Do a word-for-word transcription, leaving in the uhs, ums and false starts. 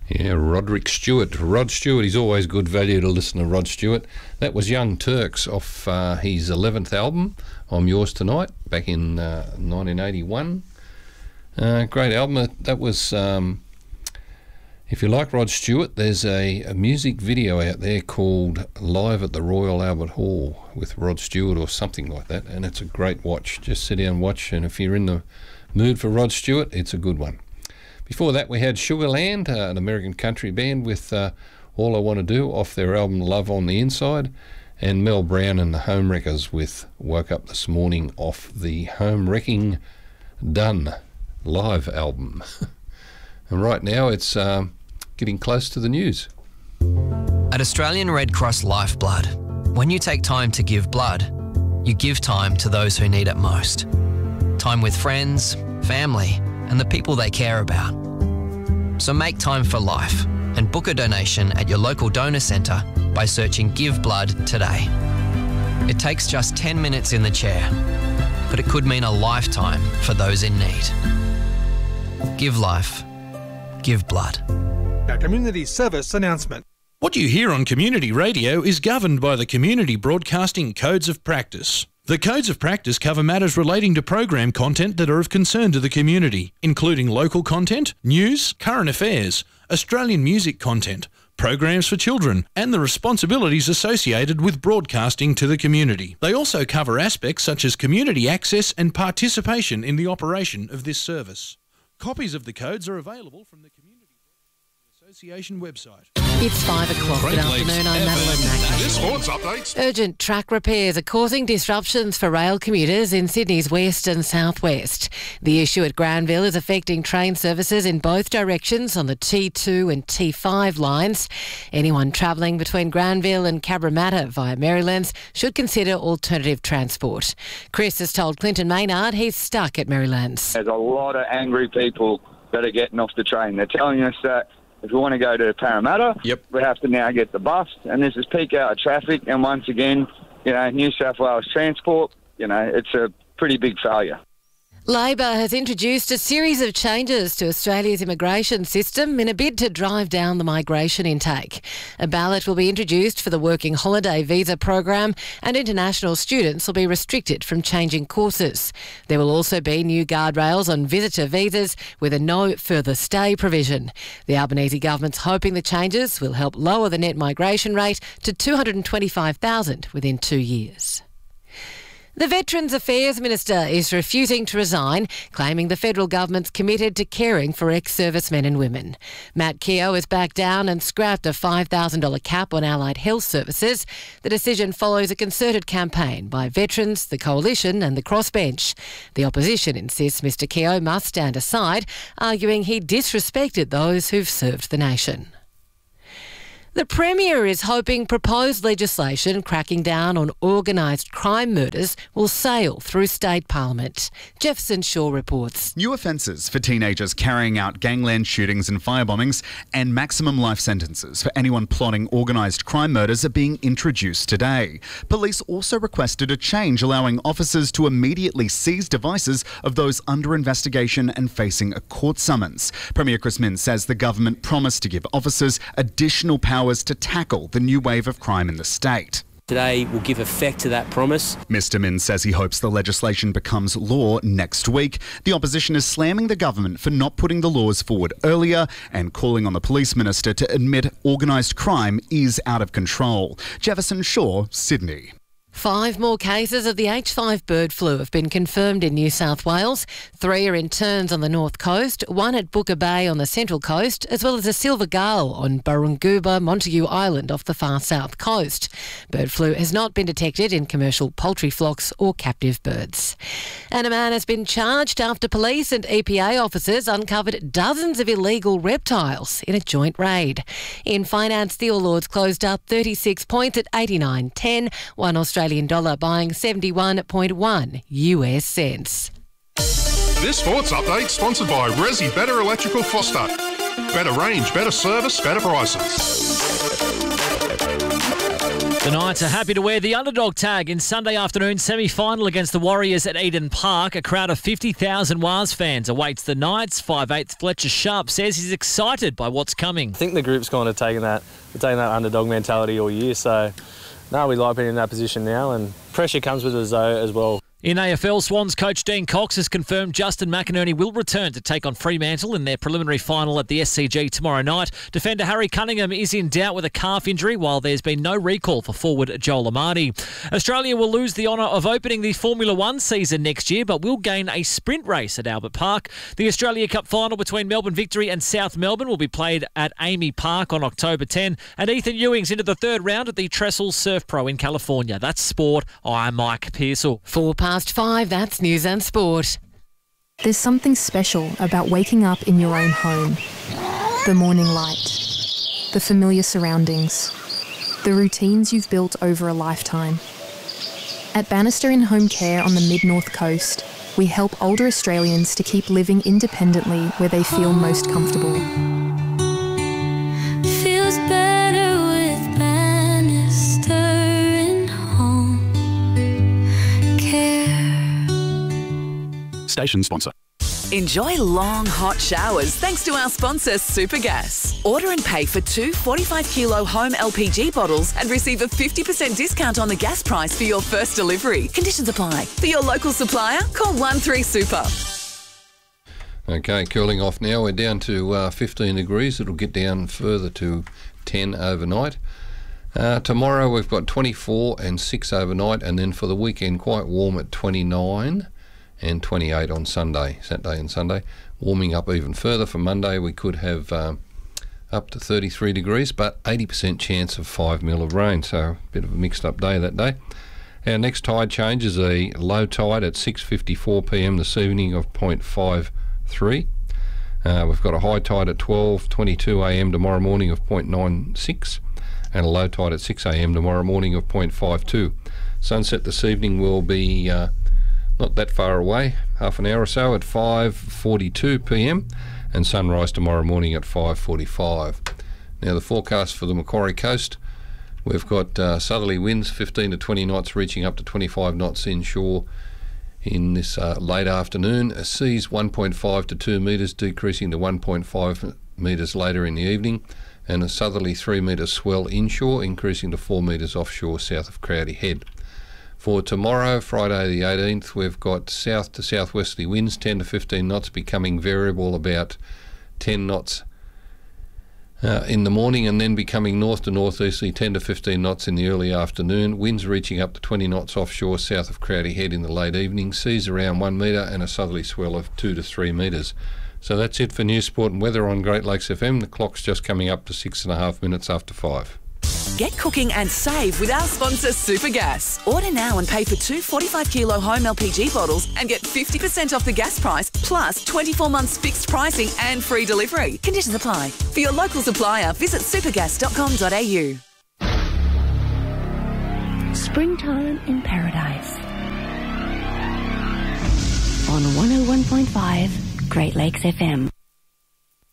Yeah, Roderick Stewart. Rod Stewart, he's always good value to listen to Rod Stewart. That was Young Turks off uh, his eleventh album, I'm Yours Tonight, back in uh, nineteen eighty-one. Uh, great album. That was, um, if you like Rod Stewart, there's a, a music video out there called Live at the Royal Albert Hall with Rod Stewart or something like that, and it's a great watch. Just sit down and watch, and if you're in the mood for Rod Stewart, it's a good one. Before that, we had Sugarland, uh, an American country band with uh, All I Want to Do off their album Love on the Inside, and Mel Brown and the Home Wreckers with Woke Up This Morning off the Home Wrecking Done live album. And right now it's um, getting close to the news. At Australian Red Cross Lifeblood, when you take time to give blood, you give time to those who need it most. Time with friends, family, and the people they care about. So make time for life and book a donation at your local donor centre by searching Give Blood today. It takes just ten minutes in the chair, but it could mean a lifetime for those in need. Give life. Give blood. A community service announcement. What you hear on community radio is governed by the Community Broadcasting Codes of Practice. The Codes of Practice cover matters relating to program content that are of concern to the community, including local content, news, current affairs, Australian music content, programs for children, and the responsibilities associated with broadcasting to the community. They also cover aspects such as community access and participation in the operation of this service. Copies of the codes are available from the Community Association website. It's five o'clock. Good afternoon, I'm Madeline Mackey. This sports updates. Urgent track repairs are causing disruptions for rail commuters in Sydney's west and southwest. The issue at Granville is affecting train services in both directions on the T two and T five lines. Anyone travelling between Granville and Cabramatta via Marylands should consider alternative transport. Chris has told Clinton Maynard he's stuck at Marylands. There's a lot of angry people that are getting off the train. They're telling us that if we want to go to Parramatta, yep. we have to now get the bus, and this is peak hour traffic, and once again, you know, New South Wales Transport, you know, it's a pretty big failure. Labor has introduced a series of changes to Australia's immigration system in a bid to drive down the migration intake. A ballot will be introduced for the working holiday visa program, and international students will be restricted from changing courses. There will also be new guardrails on visitor visas with a no further stay provision. The Albanese government's hoping the changes will help lower the net migration rate to two hundred twenty-five thousand within two years. The Veterans Affairs Minister is refusing to resign, claiming the federal government's committed to caring for ex-servicemen and women. Matt Keogh has backed down and scrapped a five thousand dollars cap on allied health services. The decision follows a concerted campaign by veterans, the Coalition and the Crossbench. The opposition insists Mr Keogh must stand aside, arguing he disrespected those who've served the nation. The Premier is hoping proposed legislation cracking down on organised crime murders will sail through state parliament. Jefferson Shaw reports. New offences for teenagers carrying out gangland shootings and firebombings and maximum life sentences for anyone plotting organised crime murders are being introduced today. Police also requested a change allowing officers to immediately seize devices of those under investigation and facing a court summons. Premier Chris Minns says the government promised to give officers additional power to tackle the new wave of crime in the state. Today will give effect to that promise. Mr Minns says he hopes the legislation becomes law next week. The opposition is slamming the government for not putting the laws forward earlier and calling on the police minister to admit organised crime is out of control. Jefferson Shaw, Sydney. Five more cases of the H five bird flu have been confirmed in New South Wales. Three are in Terns on the north coast, one at Booker Bay on the central coast, as well as a silver gull on Barunguba, Montague Island off the far south coast. Bird flu has not been detected in commercial poultry flocks or captive birds. And a man has been charged after police and E P A officers uncovered dozens of illegal reptiles in a joint raid. In finance, the All Lords closed up thirty-six points at eighty-nine ten, one Australian dollar buying seventy-one point one U S cents. This sports update sponsored by Resi Better Electrical Foster. Better range, better service, better prices. The Knights are happy to wear the underdog tag in Sunday afternoon semi-final against the Warriors at Eden Park. A crowd of fifty thousand Wars fans awaits the Knights. five eighths Fletcher Sharp says he's excited by what's coming. I think the group's kind of taken that, taken that underdog mentality all year, so no, we like being in that position now, and pressure comes with us though as well. In A F L, Swans coach Dean Cox has confirmed Justin McInerney will return to take on Fremantle in their preliminary final at the S C G tomorrow night. Defender Harry Cunningham is in doubt with a calf injury, while there's been no recall for forward Joel Amadi. Australia will lose the honour of opening the Formula One season next year, but will gain a sprint race at Albert Park. The Australia Cup final between Melbourne Victory and South Melbourne will be played at Amy Park on October tenth, and Ethan Ewing's into the third round at the Trestle Surf Pro in California. That's sport. I'm Mike Pearsall. Four past five, that's news and sport. There's something special about waking up in your own home. The morning light, the familiar surroundings, the routines you've built over a lifetime. At Bannister in Home Care on the Mid-North Coast, we help older Australians to keep living independently where they feel most comfortable. Feels better with Bannister in Home Care. Station sponsor. Enjoy long, hot showers thanks to our sponsor, Supergas. Order and pay for two forty-five kilo home L P G bottles and receive a fifty percent discount on the gas price for your first delivery. Conditions apply. For your local supplier, call one three super. Okay, cooling off now. We're down to uh, fifteen degrees. It'll get down further to ten overnight. Uh, tomorrow we've got twenty-four and six overnight, and then for the weekend quite warm at twenty-nine and twenty-eight on Sunday, Saturday and Sunday. Warming up even further for Monday. We could have um, up to thirty-three degrees, but eighty percent chance of five mil of rain, so a bit of a mixed up day that day. Our next tide change is a low tide at six fifty-four p m this evening of zero point five three. Uh, we've got a high tide at twelve twenty-two a m tomorrow morning of zero point nine six, and a low tide at six a m tomorrow morning of zero point five two. Sunset this evening will be uh, not that far away, half an hour or so, at five forty-two p m, and sunrise tomorrow morning at five forty-five. Now the forecast for the Macquarie Coast, we've got uh, southerly winds fifteen to twenty knots, reaching up to twenty-five knots inshore in this uh, late afternoon. Seas one point five to two metres, decreasing to one point five metres later in the evening, and a southerly three metre swell inshore, increasing to four metres offshore south of Crowdy Head. For tomorrow, Friday the eighteenth, we've got south to southwesterly winds ten to fifteen knots, becoming variable about ten knots uh, in the morning, and then becoming north to northeasterly ten to fifteen knots in the early afternoon. Winds reaching up to twenty knots offshore south of Crowdy Head in the late evening. Seas around one metre, and a southerly swell of two to three metres. So that's it for news, sport and weather on Great Lakes F M. The clock's just coming up to six and a half minutes after five. Get cooking and save with our sponsor, Supergas. Order now and pay for two forty-five kilo home L P G bottles and get fifty percent off the gas price, plus twenty-four months fixed pricing and free delivery. Conditions apply. For your local supplier, visit supergas dot com dot a u. Springtime in Paradise. On one oh one point five Great Lakes F M.